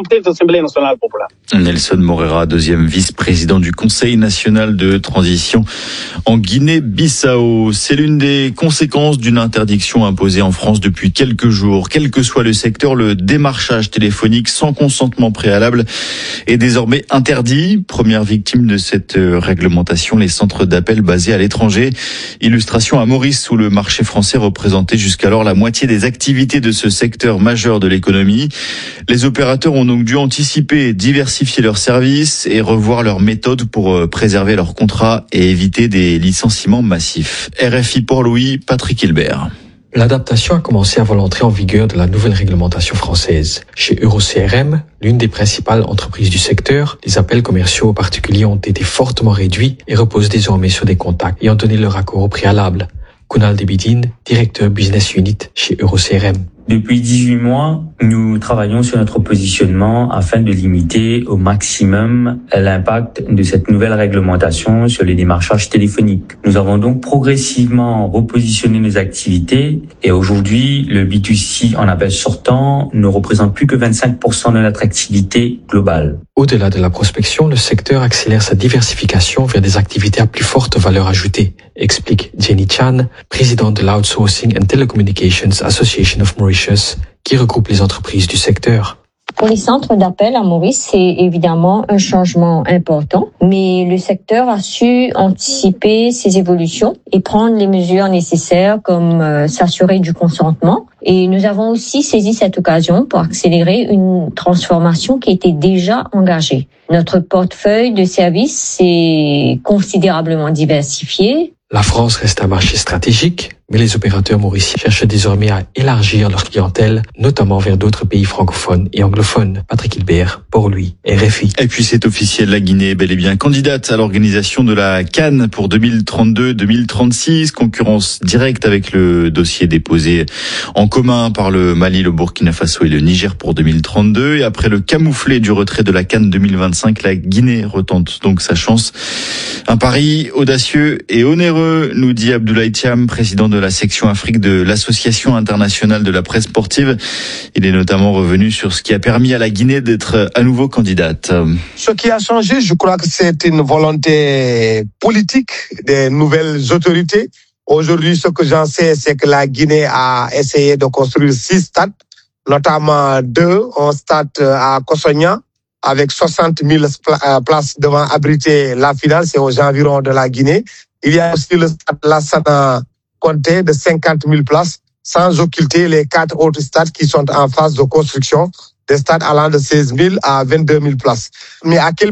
Nelson Moreira, deuxième vice-président du Conseil national de transition en Guinée-Bissau. C'est l'une des conséquences d'une interdiction imposée en France depuis quelques jours. Quel que soit le secteur, le démarchage téléphonique sans consentement préalable est désormais interdit. Première victime de cette réglementation, les centres d'appel basés à l'étranger. Illustration à Maurice, où le marché français représentait jusqu'alors la moitié des activités de ce secteur majeur de l'économie. Les opérateurs ont donc dû anticiper, diversifier leurs services et revoir leurs méthodes pour préserver leurs contrats et éviter des licenciements massifs. R F I Port-Louis, Patrick Hilbert. L'adaptation a commencé avant l'entrée en vigueur de la nouvelle réglementation française. Chez EuroCRM, l'une des principales entreprises du secteur, les appels commerciaux aux particuliers ont été fortement réduits et reposent désormais sur des contacts ayant donné leur accord au préalable. Kunal Debidine, directeur Business Unit chez EuroCRM. Depuis dix-huit mois, nous travaillons sur notre positionnement afin de limiter au maximum l'impact de cette nouvelle réglementation sur les démarchages téléphoniques. Nous avons donc progressivement repositionné nos activités et aujourd'hui, le B deux C en appel sortant ne représente plus que vingt-cinq pour cent de notre activité globale. Au-delà de la prospection, le secteur accélère sa diversification vers des activités à plus forte valeur ajoutée, explique Jenny Chan, présidente de l'Outsourcing and Telecommunications Association of Mauritius, qui regroupe les entreprises du secteur. Pour les centres d'appel à Maurice, c'est évidemment un changement important, mais le secteur a su anticiper ces évolutions et prendre les mesures nécessaires comme euh, s'assurer du consentement. Et nous avons aussi saisi cette occasion pour accélérer une transformation qui était déjà engagée. Notre portefeuille de services s'est considérablement diversifié. La France reste un marché stratégique, mais les opérateurs mauriciens cherchent désormais à élargir leur clientèle, notamment vers d'autres pays francophones et anglophones. Patrick Hilbert, Port-Louis, R F I. Et puis c'est officiel, la Guinée est bel et bien candidate à l'organisation de la CAN pour deux mille trente-deux deux mille trente-six, concurrence directe avec le dossier déposé en commun par le Mali, le Burkina Faso et le Niger pour deux mille trente-deux. Et après le camouflet du retrait de la CAN deux mille vingt-cinq, la Guinée retente donc sa chance. Un pari audacieux et onéreux, nous dit Abdoulaye Thiam, président de la section Afrique de l'Association internationale de la presse sportive. Il est notamment revenu sur ce qui a permis à la Guinée d'être à nouveau candidate. Ce qui a changé, je crois que c'est une volonté politique des nouvelles autorités. Aujourd'hui, ce que j'en sais, c'est que la Guinée a essayé de construire six stades, notamment deux, un stade à Kossonia, avec soixante mille places devant abriter la finale, c'est aux environs de la Guinée. Il y a aussi le stade Lassana Conté de cinquante mille places, sans occulter les quatre autres stades qui sont en phase de construction, des stades allant de seize mille à vingt-deux mille places. Mais à quel prix?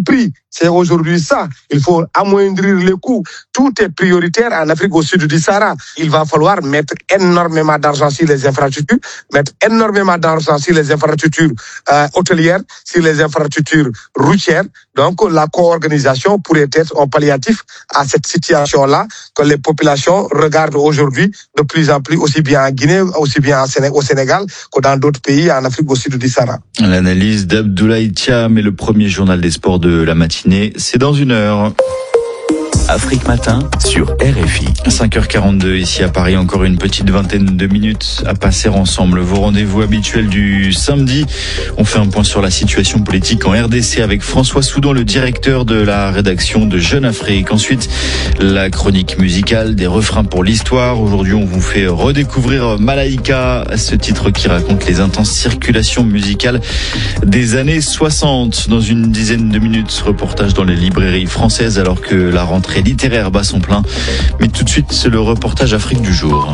C'est aujourd'hui ça. Il faut amoindrir les coûts. Tout est prioritaire en Afrique au sud du Sahara. Il va falloir mettre énormément d'argent sur les infrastructures, mettre énormément d'argent sur les infrastructures euh, hôtelières, sur les infrastructures routières. Donc la co-organisation pourrait être un palliatif à cette situation-là que les populations regardent aujourd'hui de plus en plus, aussi bien en Guinée, aussi bien au Sénégal que dans d'autres pays en Afrique au sud du Sahara. L'analyse d'Abdoulaye Thiam est le premier journal des sports de la matinée. C'est dans une heure. Afrique Matin sur R F I. cinq heures quarante-deux ici à Paris, encore une petite vingtaine de minutes à passer ensemble. Vos rendez-vous habituels du samedi. On fait un point sur la situation politique en R D C avec François Soudan, le directeur de la rédaction de Jeune Afrique. Ensuite, la chronique musicale des refrains pour l'histoire. Aujourd'hui, on vous fait redécouvrir Malaika, ce titre qui raconte les intenses circulations musicales des années soixante. Dans une dizaine de minutes, reportage dans les librairies françaises alors que la rentrée littéraire bat son plein. Mais tout de suite, c'est le reportage Afrique du jour.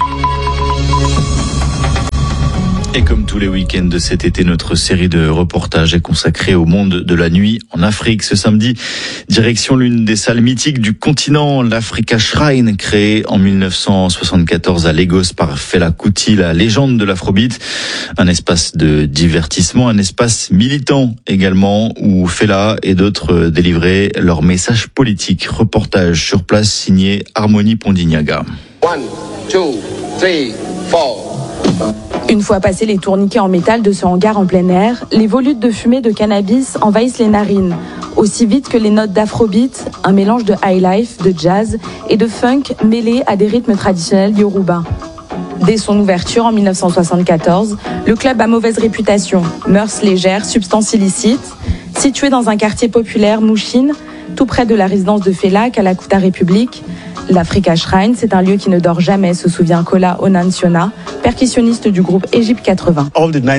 Et comme tous les week-ends de cet été, notre série de reportages est consacrée au monde de la nuit en Afrique. Ce samedi, direction l'une des salles mythiques du continent, l'Africa Shrine, créée en mille neuf cent soixante-quatorze à Lagos par Fela Kuti, la légende de l'Afrobeat. Un espace de divertissement, un espace militant également, où Fela et d'autres délivraient leur message politique. Reportage sur place signé Harmonie Pondignaga. One, two, three, four. Une fois passés les tourniquets en métal de ce hangar en plein air, les volutes de fumée de cannabis envahissent les narines, aussi vite que les notes d'afrobeat, un mélange de highlife, de jazz et de funk mêlés à des rythmes traditionnels yoruba. Dès son ouverture en mille neuf cent soixante-quatorze, le club a mauvaise réputation, mœurs légères, substances illicites. Situé dans un quartier populaire, Mouchine, tout près de la résidence de Fela, Kalakuta République, l'Africa Shrine, c'est un lieu qui ne dort jamais, se souvient Kola Onansiona, percussionniste du groupe Egypte quatre-vingts.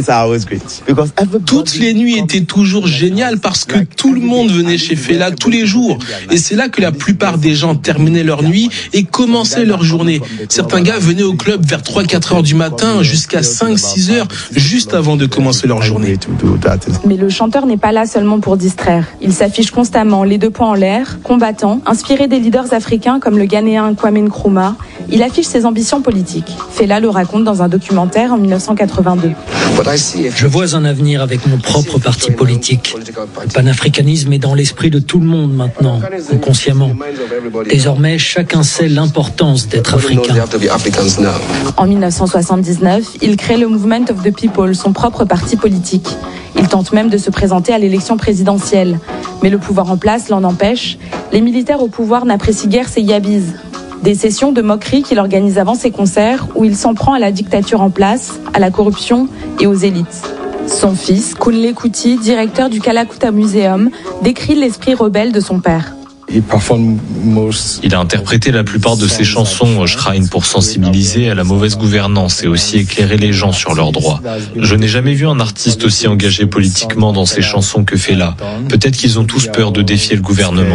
Toutes les nuits étaient toujours géniales parce que tout le monde venait chez Fela tous les jours. Et c'est là que la plupart des gens terminaient leur nuit et commençaient leur journée. Certains gars venaient au club vers trois quatre heures du matin jusqu'à cinq six heures, juste avant de commencer leur journée. Mais le chanteur n'est pas là seulement pour distraire. Il s'affiche constamment, les deux poings en l'air, combattant, inspiré des leaders africains comme le Ghanéen Kwame Nkrumah. Il affiche ses ambitions politiques. Fela le raconte dans un documentaire en mille neuf cent quatre-vingt-deux. Je vois un avenir avec mon propre parti politique. Le panafricanisme est dans l'esprit de tout le monde maintenant, inconsciemment. Désormais, chacun sait l'importance d'être africain. En mille neuf cent soixante-dix-neuf, il crée le Movement of the People, son propre parti politique. Il tente même de se présenter à l'élection présidentielle. Mais le pouvoir en place l'en empêche. Les militaires au pouvoir n'apprécient guère ses yabis. Des sessions de moquerie qu'il organise avant ses concerts où il s'en prend à la dictature en place, à la corruption et aux élites. Son fils, Kunle Kuti, directeur du Kalakuta Museum, décrit l'esprit rebelle de son père. Il a interprété la plupart de ses chansons au Shrine pour sensibiliser à la mauvaise gouvernance et aussi éclairer les gens sur leurs droits. Je n'ai jamais vu un artiste aussi engagé politiquement dans ses chansons que Fela. Peut-être qu'ils ont tous peur de défier le gouvernement.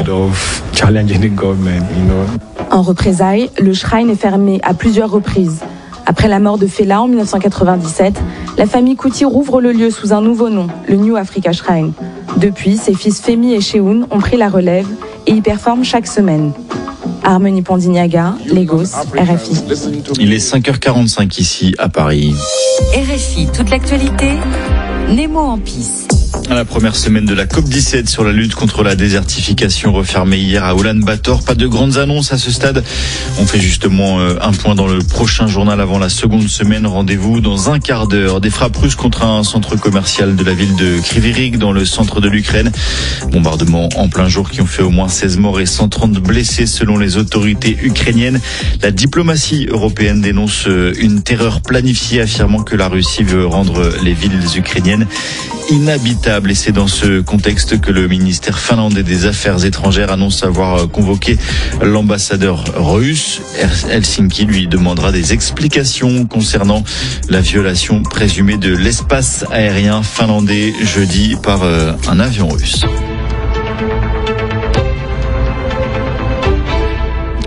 En représailles, le Shrine est fermé à plusieurs reprises. Après la mort de Fela en mille neuf cent quatre-vingt-dix-sept, la famille Kuti rouvre le lieu sous un nouveau nom, le New Africa Shrine. Depuis, ses fils Femi et Sheun ont pris la relève et y performent chaque semaine. Harmonie Pondignaga, Lagos, R F I. Il est cinq heures quarante-cinq ici à Paris. R F I, toute l'actualité, Nemo en piste. À la première semaine de la COP dix-sept sur la lutte contre la désertification refermée hier à Oulan-Bator. Pas de grandes annonces à ce stade. On fait justement un point dans le prochain journal avant la seconde semaine. Rendez-vous dans un quart d'heure. Des frappes russes contre un centre commercial de la ville de Kryvyi-Rih dans le centre de l'Ukraine. Bombardements en plein jour qui ont fait au moins seize morts et cent trente blessés selon les autorités ukrainiennes. La diplomatie européenne dénonce une terreur planifiée, affirmant que la Russie veut rendre les villes ukrainiennes inhabitable. Et c'est dans ce contexte que le ministère finlandais des Affaires étrangères annonce avoir convoqué l'ambassadeur russe. Helsinki lui demandera des explications concernant la violation présumée de l'espace aérien finlandais jeudi par un avion russe.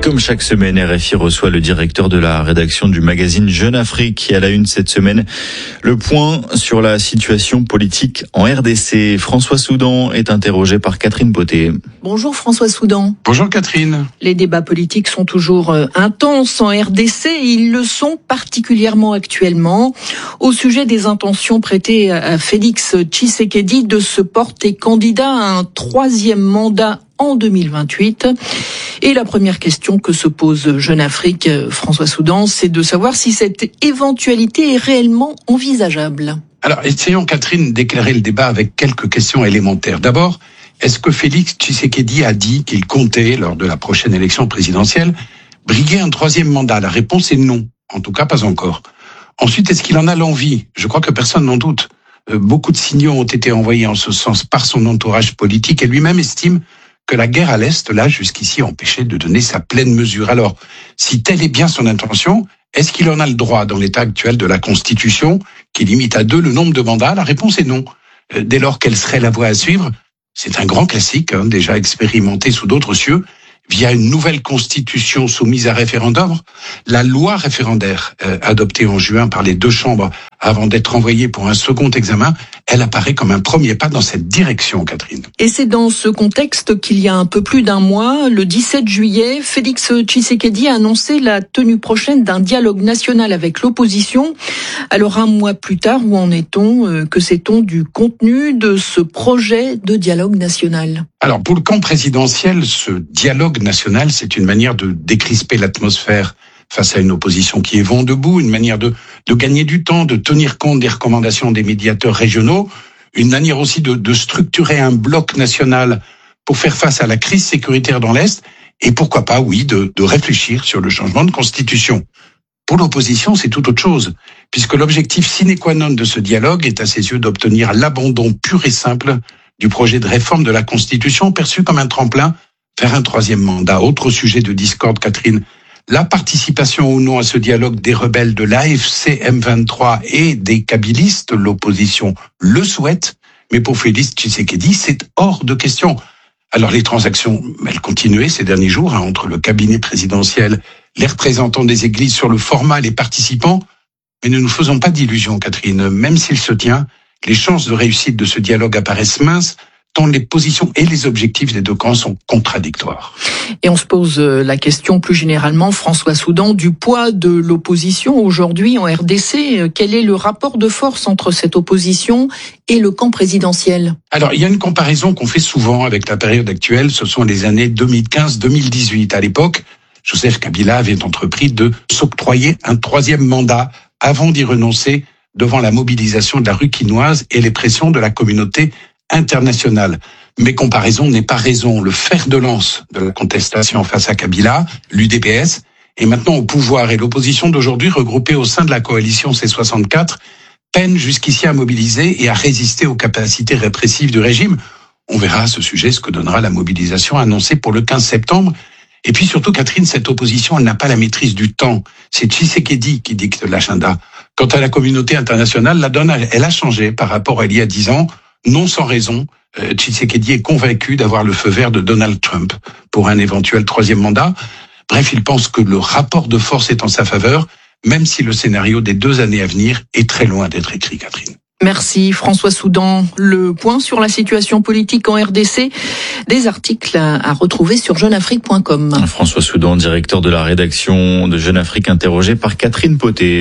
Comme chaque semaine, R F I reçoit le directeur de la rédaction du magazine Jeune Afrique. Et à la une cette semaine, le point sur la situation politique en R D C. François Soudan est interrogé par Catherine Poté. Bonjour François Soudan. Bonjour Catherine. Les débats politiques sont toujours intenses en R D C et ils le sont particulièrement actuellement au sujet des intentions prêtées à Félix Tshisekedi de se porter candidat à un troisième mandat en deux mille vingt-huit. Et la première question que se pose Jeune Afrique, François Soudan, c'est de savoir si cette éventualité est réellement envisageable. Alors, essayons, Catherine, d'éclairer le débat avec quelques questions élémentaires. D'abord, est-ce que Félix Tshisekedi a dit qu'il comptait, lors de la prochaine élection présidentielle, briguer un troisième mandat? La réponse est non. En tout cas, pas encore. Ensuite, est-ce qu'il en a l'envie? Je crois que personne n'en doute. Euh, beaucoup de signaux ont été envoyés en ce sens par son entourage politique et lui-même estime que la guerre à l'Est l'a jusqu'ici empêché de donner sa pleine mesure. Alors, si telle est bien son intention, est-ce qu'il en a le droit dans l'état actuel de la Constitution, qui limite à deux le nombre de mandats? La réponse est non. Dès lors, quelle serait la voie à suivre? C'est un grand classique, hein, déjà expérimenté sous d'autres cieux, via une nouvelle Constitution soumise à référendum. La loi référendaire, euh, adoptée en juin par les deux chambres avant d'être envoyée pour un second examen, elle apparaît comme un premier pas dans cette direction, Catherine. Et c'est dans ce contexte qu'il y a un peu plus d'un mois, le dix-sept juillet, Félix Tshisekedi a annoncé la tenue prochaine d'un dialogue national avec l'opposition. Alors un mois plus tard, où en est-on? Que sait-on du contenu de ce projet de dialogue national? Alors pour le camp présidentiel, ce dialogue national, c'est une manière de décrisper l'atmosphère face à une opposition qui est vent debout, une manière de, de gagner du temps, de tenir compte des recommandations des médiateurs régionaux, une manière aussi de, de structurer un bloc national pour faire face à la crise sécuritaire dans l'Est, et pourquoi pas, oui, de, de réfléchir sur le changement de constitution. Pour l'opposition, c'est tout autre chose, puisque l'objectif sine qua non de ce dialogue est à ses yeux d'obtenir l'abandon pur et simple du projet de réforme de la Constitution, perçu comme un tremplin vers un troisième mandat. Autre sujet de discorde, Catherine, la participation ou non à ce dialogue des rebelles de l'A F C M vingt-trois et des kabylistes, l'opposition le souhaite, mais pour Félix Tshisekedi, c'est hors de question. Alors les transactions, elles continuaient ces derniers jours hein, entre le cabinet présidentiel, les représentants des églises sur le format, les participants, mais ne nous faisons pas d'illusions, Catherine, même s'il se tient, les chances de réussite de ce dialogue apparaissent minces, tant les positions et les objectifs des deux camps sont contradictoires. Et on se pose la question plus généralement, François Soudan, du poids de l'opposition aujourd'hui en R D C. Quel est le rapport de force entre cette opposition et le camp présidentiel? Alors, il y a une comparaison qu'on fait souvent avec la période actuelle, ce sont les années deux mille quinze deux mille dix-huit. À l'époque, Joseph Kabila avait entrepris de s'octroyer un troisième mandat avant d'y renoncer devant la mobilisation de la rue quinoise et les pressions de la communauté internationale. Mais comparaison n'est pas raison. Le fer de lance de la contestation face à Kabila, l'U D P S, est maintenant au pouvoir et l'opposition d'aujourd'hui, regroupée au sein de la coalition C soixante-quatre, peine jusqu'ici à mobiliser et à résister aux capacités répressives du régime. On verra à ce sujet ce que donnera la mobilisation annoncée pour le quinze septembre. Et puis surtout, Catherine, cette opposition, elle n'a pas la maîtrise du temps. C'est Tshisekedi qui dicte l'agenda. Quant à la communauté internationale, la donne, elle a changé par rapport à il y a dix ans. Non sans raison, euh, Tshisekedi est convaincu d'avoir le feu vert de Donald Trump pour un éventuel troisième mandat. Bref, il pense que le rapport de force est en sa faveur, même si le scénario des deux années à venir est très loin d'être écrit, Catherine. Merci François Soudan. Le point sur la situation politique en R D C, des articles à retrouver sur jeune afrique point com. François Soudan, directeur de la rédaction de Jeune Afrique, interrogé par Catherine Poté.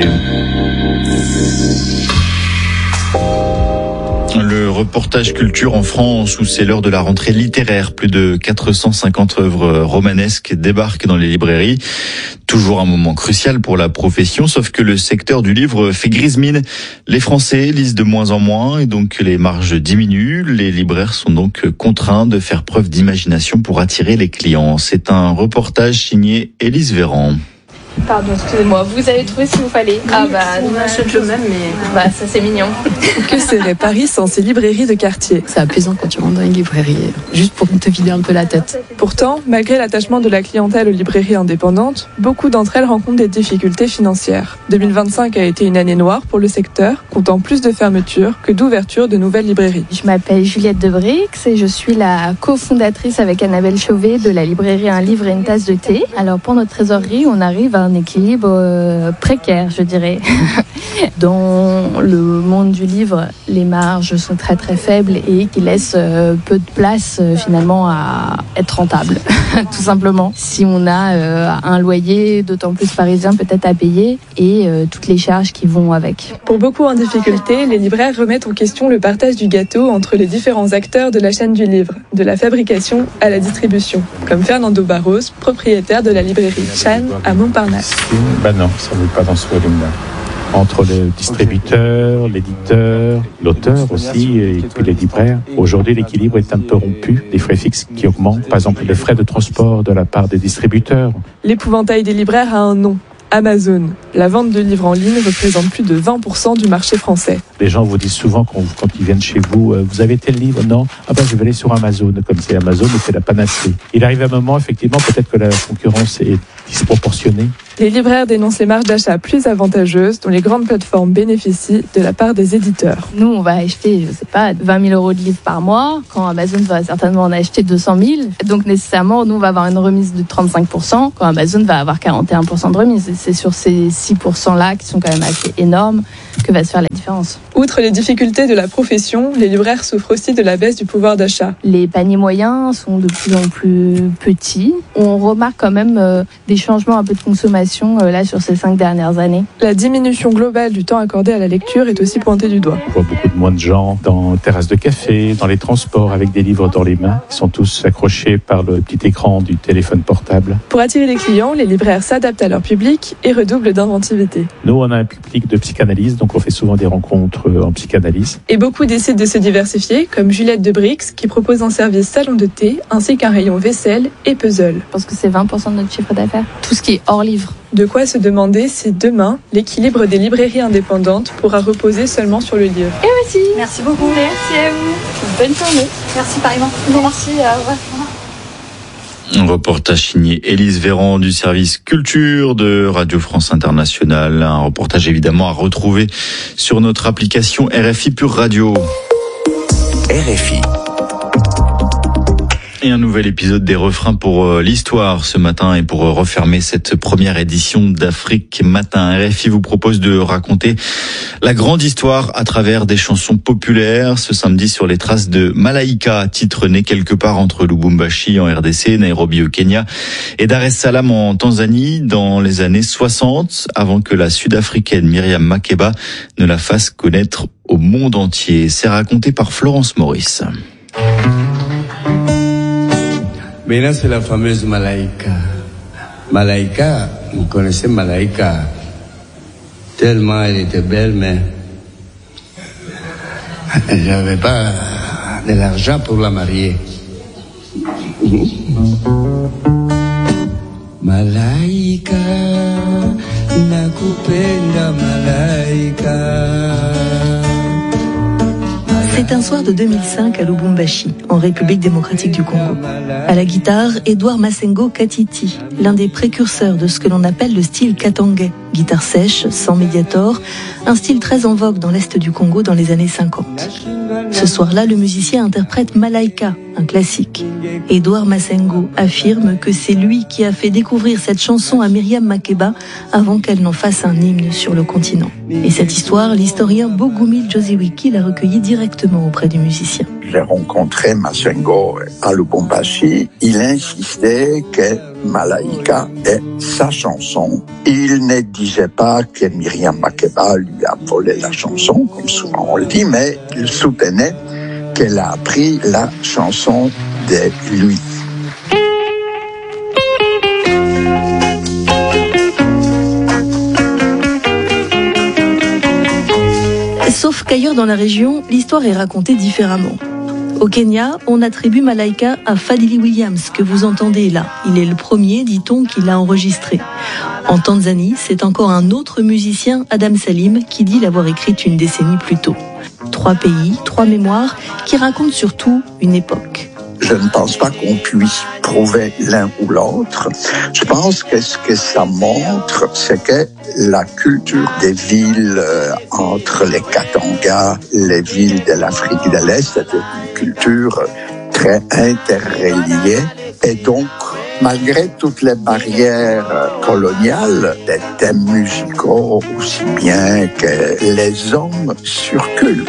Le reportage culture en France où c'est l'heure de la rentrée littéraire. Plus de quatre cent cinquante œuvres romanesques débarquent dans les librairies. Toujours un moment crucial pour la profession, sauf que le secteur du livre fait grise mine. Les Français lisent de moins en moins et donc les marges diminuent. Les libraires sont donc contraints de faire preuve d'imagination pour attirer les clients. C'est un reportage signé Élise Véran. Pardon, excusez-moi, vous avez trouvé ce qu'il vous fallait? Ah bah, nous on achète le même, mais bah ça c'est mignon. Que serait Paris sans ses librairies de quartier? C'est apaisant quand tu rentres dans une librairie, juste pour te vider un peu la tête. Pourtant, malgré l'attachement de la clientèle aux librairies indépendantes, beaucoup d'entre elles rencontrent des difficultés financières. deux mille vingt-cinq a été une année noire pour le secteur, comptant plus de fermetures que d'ouvertures de nouvelles librairies. Je m'appelle Juliette Debrix et je suis la cofondatrice avec Annabelle Chauvet de la librairie Un livre et une tasse de thé. Alors pour notre trésorerie, on arrive à un équilibre euh, précaire, je dirais. Dans le monde du livre, les marges sont très très faibles et qui laissent euh, peu de place euh, finalement à être rentable, tout simplement. Si on a euh, un loyer, d'autant plus parisien, peut-être à payer et euh, toutes les charges qui vont avec. Pour beaucoup en difficulté, les libraires remettent en question le partage du gâteau entre les différents acteurs de la chaîne du livre, de la fabrication à la distribution, comme Fernando Barros, propriétaire de la librairie Chan à Montparnasse. Ben non, ça ne veut pas dans ce volume-là. Entre le distributeur, l'éditeur, l'auteur aussi, et puis les libraires. Aujourd'hui, l'équilibre est un peu rompu. Les frais fixes qui augmentent, par exemple les frais de transport de la part des distributeurs. L'épouvantail des libraires a un nom. Amazon. La vente de livres en ligne représente plus de vingt pour cent du marché français. Les gens vous disent souvent quand, quand ils viennent chez vous, euh, vous avez tel livre? Non. Ah ben je vais aller sur Amazon, comme c'est Amazon et c'est la panacée. Il arrive un moment, effectivement, peut-être que la concurrence est disproportionnée. Les libraires dénoncent les marges d'achat plus avantageuses dont les grandes plateformes bénéficient de la part des éditeurs. Nous, on va acheter, je sais pas, vingt mille euros de livres par mois, quand Amazon va certainement en acheter deux cent mille. Donc nécessairement, nous, on va avoir une remise de trente-cinq pour cent, quand Amazon va avoir quarante et un pour cent de remise. Et c'est sur ces six pour cent-là, qui sont quand même assez énormes, que va se faire la différence. Outre les difficultés de la profession, les libraires souffrent aussi de la baisse du pouvoir d'achat. Les paniers moyens sont de plus en plus petits. On remarque quand même euh, des changements un peu de consommation euh, là sur ces cinq dernières années. La diminution globale du temps accordé à la lecture est aussi pointée du doigt. On voit beaucoup de moins de gens dans les terrasses de café, dans les transports avec des livres dans les mains. Ils sont tous accrochés par le petit écran du téléphone portable. Pour attirer les clients, les libraires s'adaptent à leur public et redoublent d'inventivité. Nous, on a un public de psychanalyse, donc on fait souvent des rencontres en psychanalyse. Et beaucoup décident de se diversifier, comme Juliette Debrix, qui propose un service salon de thé, ainsi qu'un rayon vaisselle et puzzle. Je pense que c'est vingt pour cent de notre chiffre d'affaires. Tout ce qui est hors livre. De quoi se demander si demain, l'équilibre des librairies indépendantes pourra reposer seulement sur le livre. Et aussi. Merci beaucoup. Merci à vous. Bonne journée. Merci pareillement. Merci. Au revoir. Un reportage signé Élise Véran du service culture de Radio France Internationale. Un reportage évidemment à retrouver sur notre application R F I Pure Radio. R F I. Et un nouvel épisode des refrains pour l'histoire ce matin et pour refermer cette première édition d'Afrique Matin. R F I vous propose de raconter la grande histoire à travers des chansons populaires. Ce samedi sur les traces de Malaika, titre né quelque part entre Lubumbashi en R D C, Nairobi au Kenya et Dar es Salaam en Tanzanie dans les années soixante, avant que la Sud-Africaine Miriam Makeba ne la fasse connaître au monde entier. C'est raconté par Florence Maurice. Mais là, c'est la fameuse Malaika. Malaika, vous connaissez Malaika. Tellement elle était belle, mais j'avais pas de l'argent pour la marier. Malaika, nakupenda Malaika. C'est un soir de deux mille cinq à Lubumbashi, en République démocratique du Congo. À la guitare, Edouard Masengo Katiti, l'un des précurseurs de ce que l'on appelle le style katangais. Guitare sèche, sans médiator, un style très en vogue dans l'est du Congo dans les années cinquante. Ce soir-là, le musicien interprète Malaika, un classique. Edouard Masengo affirme que c'est lui qui a fait découvrir cette chanson à Miriam Makeba avant qu'elle n'en fasse un hymne sur le continent. Et cette histoire, l'historien Bogumil Josiwiki l'a recueillie directement auprès du musicien. J'ai rencontré Masengo à Lubumbashi. Il insistait que Malaika est sa chanson. Il ne disait pas que Miriam Makeba lui a volé la chanson, comme souvent on le dit, mais il soutenait qu'elle a appris la chanson de lui. Sauf qu'ailleurs dans la région, l'histoire est racontée différemment. Au Kenya, on attribue Malaika à Fadili Williams, que vous entendez là. Il est le premier, dit-on, qui l'a enregistré. En Tanzanie, c'est encore un autre musicien, Adam Salim, qui dit l'avoir écrite une décennie plus tôt. Trois pays, trois mémoires, qui racontent surtout une époque. Je ne pense pas qu'on puisse prouver l'un ou l'autre. Je pense que ce que ça montre, c'est que la culture des villes euh, entre les Katanga, les villes de l'Afrique de l'Est, est une culture très interreliée. Et donc, malgré toutes les barrières coloniales, des thèmes musicaux aussi bien que les hommes circulent.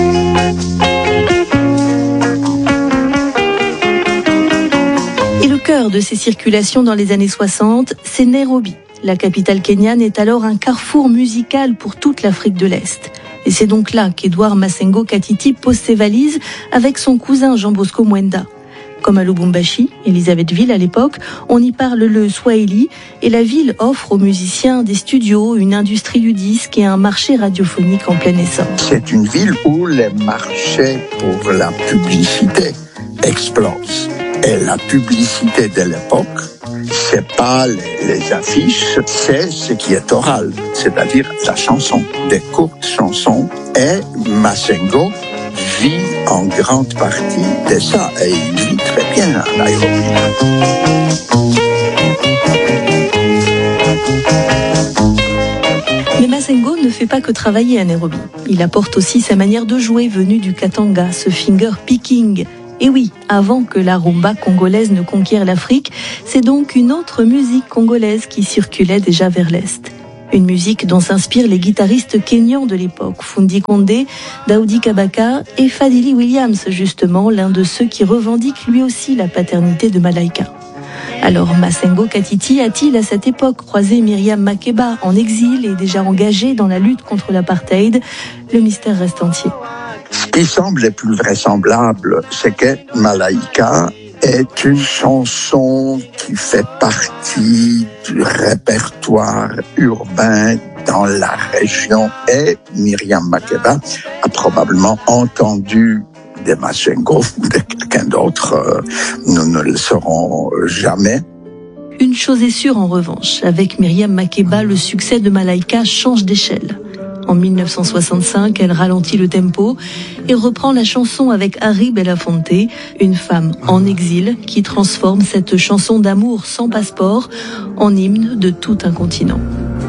Et le cœur de ces circulations dans les années soixante, c'est Nairobi. La capitale kenyane est alors un carrefour musical pour toute l'Afrique de l'Est. Et c'est donc là qu'Edouard Masengo Katiti pose ses valises avec son cousin Jean Bosco Mwenda. Comme à Lubumbashi, Elisabethville à l'époque, on y parle le swahili et la ville offre aux musiciens des studios, une industrie du disque et un marché radiophonique en plein essor. C'est une ville où les marchés pour la publicité explosent. Et la publicité de l'époque, c'est pas les, les affiches, c'est ce qui est oral, c'est-à-dire la chanson, des courtes chansons. Et Masengo vit en grande partie de ça, et il vit très bien à Nairobi. Mais Masengo ne fait pas que travailler à Nairobi. Il apporte aussi sa manière de jouer venue du Katanga, ce finger picking. Et oui, avant que la rumba congolaise ne conquiert l'Afrique, c'est donc une autre musique congolaise qui circulait déjà vers l'Est. Une musique dont s'inspirent les guitaristes kenyans de l'époque, Fundi Kondé, Daoudi Kabaka et Fadili Williams, justement, l'un de ceux qui revendiquent lui aussi la paternité de Malaika. Alors Masengo Katiti a-t-il à cette époque croisé Myriam Makeba en exil et déjà engagé dans la lutte contre l'apartheid? Le mystère reste entier. Ce qui semble le plus vraisemblable, c'est que Malaika est une chanson qui fait partie du répertoire urbain dans la région, et Myriam Makeba a probablement entendu de Masengo ou de quelqu'un d'autre. Nous ne le saurons jamais. Une chose est sûre en revanche, avec Myriam Makeba, le succès de Malaika change d'échelle. En mille neuf cent soixante-cinq, elle ralentit le tempo et reprend la chanson avec Harry Belafonte, une femme en exil qui transforme cette chanson d'amour sans passeport en hymne de tout un continent.